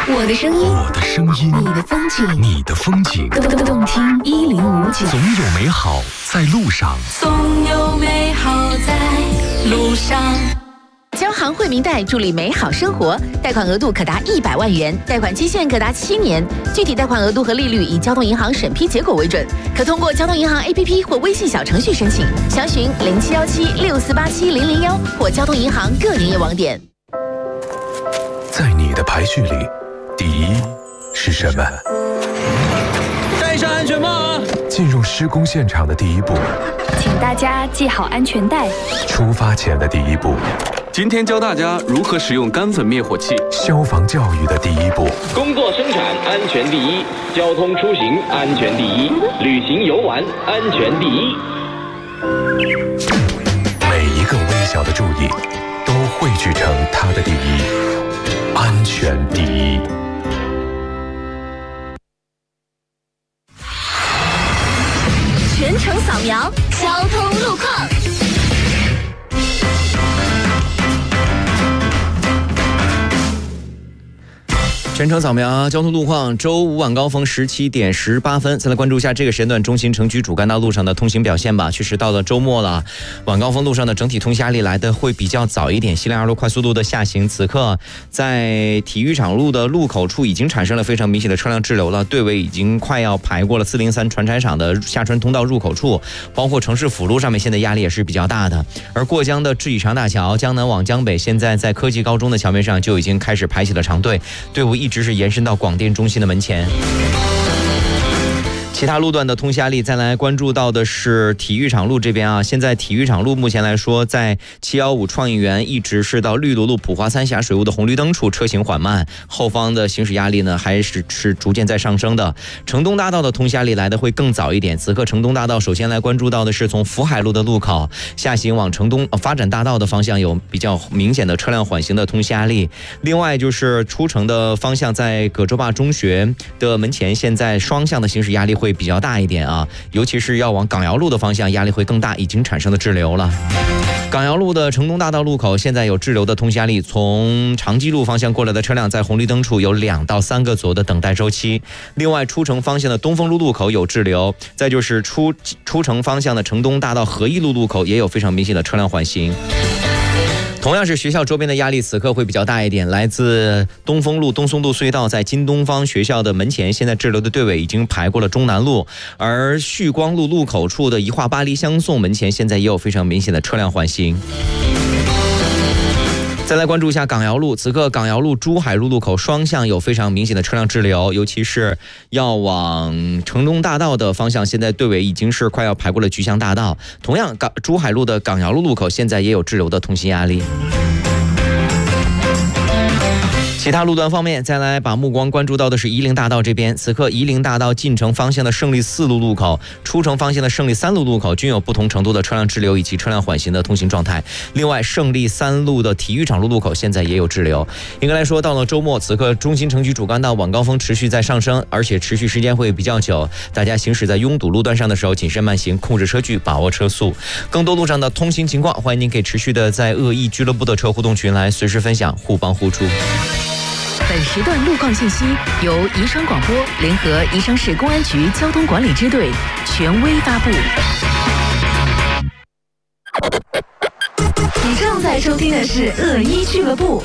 我的声音， 我的声音， 你的风景， 你的风景， 动听1059。 总有美好在路上， 总有美好在路上。交行惠民贷助力美好生活，贷款额度可达100万元，贷款期限可达7年，具体贷款额度和利率以交通银行审批结果为准，可通过交通银行 APP 或微信小程序申请，详询071764870001或交通银行各营业网点。 在你的排序里，第一是什么？ 戴上安全帽啊！ 进入施工现场的第一步， 请大家系好安全带。 出发前的第一步， 今天教大家如何使用干粉灭火器。 消防教育的第一步， 工作生产安全第一，交通出行安全第一，旅行游玩安全第一。 每一个微小的注意，都汇聚成它的第一，安全第一。 全程扫描交通路况。 全程扫描交通路况，周五晚高峰17点18分，再来关注一下这个时间段中心城区主干道路上的通行表现吧。确实到了周末了，晚高峰路上的整体通行压力来的会比较早一点。西陵2路快速路的下行，此刻在体育场路的路口处已经产生了非常明显的车辆滞留了，队尾已经快要排过了403船产厂的下川通道入口处，包括城市辅路上面现在压力也是比较大的。而过江的智己长大桥江南往江北，现在在科技高中的桥面上就已经开始排起了长队，队伍一直是延伸到广电中心的门前。其他路段的通行压力，再来关注到的是体育场路这边啊。现在体育场路目前来说，在715创意园一直是到绿萝路普华三峡水务的红绿灯处车行缓慢，后方的行驶压力呢还是逐渐在上升的。城东大道的通行压力来的会更早一点，此刻城东大道首先来关注到的是从福海路的路口下行往城东发展大道的方向有比较明显的车辆缓行的通行压力。另外就是出城的方向，在葛洲坝中学的门前，现在双向的行驶压力会比较大一点啊，尤其是要往港窑路的方向压力会更大，已经产生了滞留了。港窑路的城东大道路口现在有滞留的通行压力，从长基路方向过来的车辆在红绿灯处有2到3个左右的等待周期。另外出城方向的东风路路口有滞留，再就是出城方向的城东大道合一路路口也有非常明显的车辆缓行。同样是学校周边的压力，此刻会比较大一点。来自东风路东松路隧道，在金东方学校的门前，现在滞留的队尾已经排过了中南路，而旭光路路口处的宜化巴黎相送门前，现在也有非常明显的车辆缓行。再来关注一下港窑路，此刻港窑路珠海路路口双向有非常明显的车辆滞留，尤其是要往城东大道的方向，现在队尾已经是快要排过了菊祥大道。同样珠海路的港窑路路口现在也有滞留的通行压力。其他路段方面，再来把目光关注到的是夷陵大道这边，此刻夷陵大道进城方向的胜利4路路口，出城方向的胜利3路路口均有不同程度的车辆滞留以及车辆缓行的通行状态。另外胜利3路的体育场路路口现在也有滞留。应该来说，到了周末，此刻中心城区主干道晚高峰持续在上升，而且持续时间会比较久，大家行驶在拥堵路段上的时候谨慎慢行，控制车距，把握车速。更多路上的通行情况，欢迎您可以持续的在恶意俱乐部的车互动群来随时分享，互帮互助。 本时段路况信息由宜昌广播联合宜昌市公安局交通管理支队权威发布。你正在收听的是恶意俱乐部。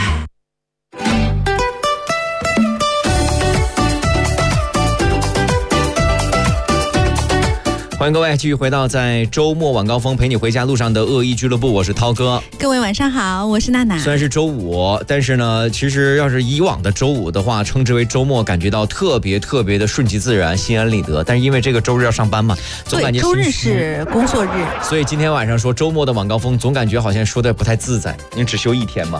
欢迎各位继续回到在周末晚高峰陪你回家路上的恶意俱乐部，我是涛哥。 各位晚上好，我是娜娜。 虽然是周五，但是呢，其实要是以往的周五的话，称之为周末，感觉到特别的顺其自然，心安理得。但是因为这个周日要上班嘛，总感觉周日是工作日， 所以今天晚上说周末的晚高峰，总感觉好像说的不太自在。因为只休1天嘛。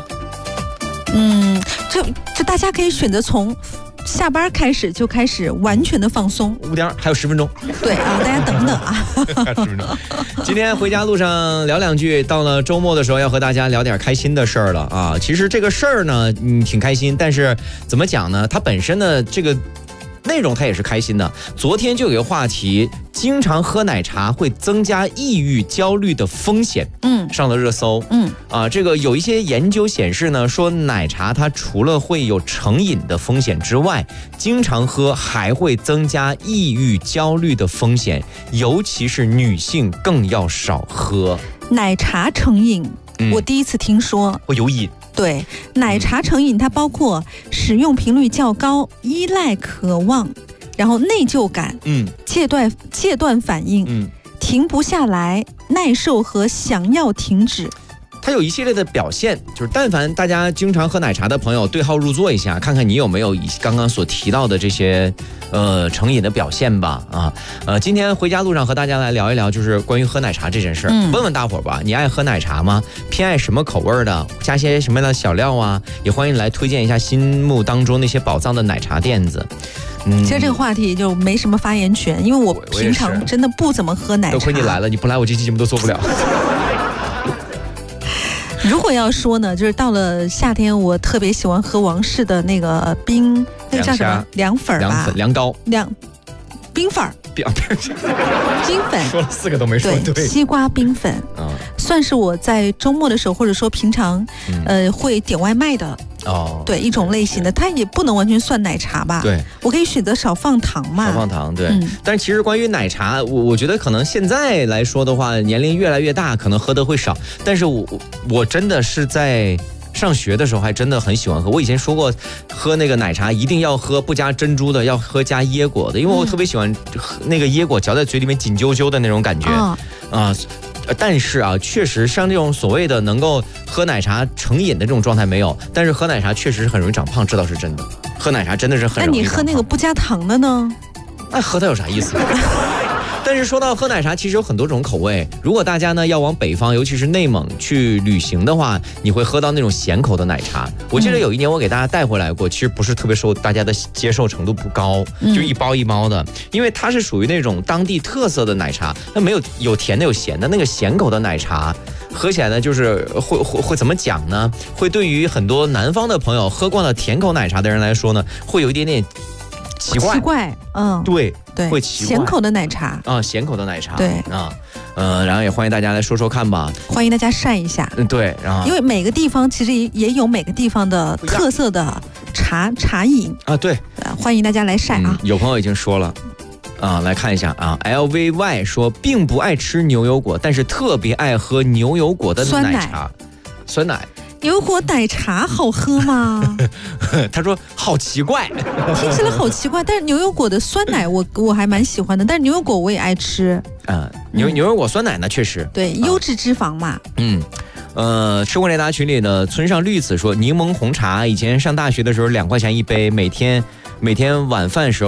就大家可以选择从下班开始就开始完全的放松。 5点还有10分钟。 对啊，大家等等啊。 10分钟。今天回家路上聊2句，到了周末的时候要和大家聊点开心的事儿了啊。其实这个事儿呢，挺开心，但是怎么讲呢？它本身的这个内容他也是开心的。昨天就有个话题，经常喝奶茶会增加抑郁焦虑的风险，上了热搜。这个有一些研究显示呢，说奶茶它除了会有成瘾的风险之外，经常喝还会增加抑郁焦虑的风险，尤其是女性更要少喝。 奶茶成瘾，我第一次听说会有瘾。 对，奶茶成瘾它包括使用频率较高、依赖、渴望，然后内疚感，戒断反应，停不下来、耐受和想要停止。 它有一系列的表现，就是但凡大家经常喝奶茶的朋友对号入座一下，看看你有没有刚刚所提到的这些成瘾的表现吧。今天回家路上和大家来聊一聊，就是关于喝奶茶这件事儿。问问大伙儿吧，你爱喝奶茶吗？偏爱什么口味的？加些什么样的小料啊？也欢迎来推荐一下心目当中那些宝藏的奶茶店子。 其实这个话题就没什么发言权，因为我平常真的不怎么喝奶茶。 多亏你来了，你不来我这期节目都做不了。 如果要说呢，就是到了夏天，我特别喜欢喝王氏的那个冰，那个叫什么凉粉吧？ 凉糕。 冰粉儿。冰粉。 说了4个都没说对。 西瓜冰粉，算是我在周末的时候，或者说平常，会点外卖的。对，一种类型的，它也不能完全算奶茶吧？对，我可以选择少放糖嘛。少放糖，对。但是其实关于奶茶，我觉得可能现在来说的话，年龄越来越大，可能喝的会少。但是我真的是在上学的时候还真的很喜欢喝。我以前说过，喝那个奶茶一定要喝不加珍珠的，要喝加椰果的，因为我特别喜欢那个椰果嚼在嘴里面紧揪揪的那种感觉但是确实像这种所谓的能够喝奶茶成瘾的这种状态没有，但是喝奶茶确实很容易长胖，这倒是真的。喝奶茶真的是很容易长胖。 那你喝那个不加糖的呢？ 那喝它有啥意思？但是说到喝奶茶，其实有很多种口味。如果大家呢要往北方，尤其是内蒙去旅行的话，你会喝到那种咸口的奶茶。我记得有一年我给大家带回来过，其实不是特别受大家的接受程度不高，就一包一包的，因为它是属于那种当地特色的奶茶，它有甜的有咸的，那个咸口的奶茶喝起来呢，就是会怎么讲呢？会对于很多南方的朋友喝惯了甜口奶茶的人来说呢，会有一点点奇怪，对，会奇怪。 咸口的奶茶咸口的奶茶， 对然后也欢迎大家来说说看吧， 欢迎大家晒一下， 对，然后因为每个地方其实也有每个地方的特色的茶饮对， 欢迎大家来晒有朋友已经说了。来看一下LVY 说并不爱吃牛油果，但是特别爱喝牛油果的奶茶，酸奶。 牛油果奶茶好喝吗？ 他说好奇怪， 听起来好奇怪。但是牛油果的酸奶我还蛮喜欢的，但是牛油果我也爱吃。 牛油果酸奶呢，确实对优质脂肪嘛。 吃过雷达群里的村上绿子说，柠檬红茶以前上大学的时候2块钱一杯，每天晚饭时候